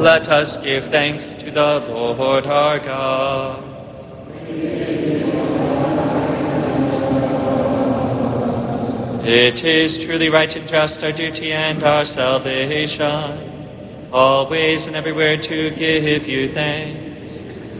Let us give thanks to the Lord our God. It is truly right and just, our duty and our salvation, always and everywhere to give you thanks,